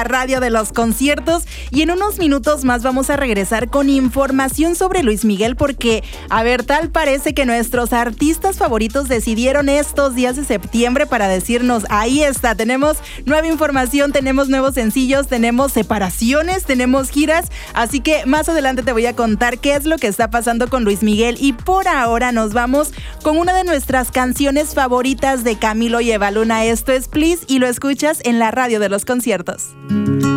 Radio de los conciertos, y en unos minutos más vamos a regresar con información sobre Luis Miguel, porque, a ver, tal parece que nuestros artistas favoritos decidieron estos días de septiembre para decirnos, ahí está, tenemos nueva información, tenemos nuevos sencillos, tenemos separaciones, tenemos giras, así que más adelante te voy a contar qué es lo que está pasando con Luis Miguel, y por ahora nos vamos con una de nuestras canciones favoritas de Camilo y Eva Luna. Esto es Please y lo escuchas en la Radio de los conciertos.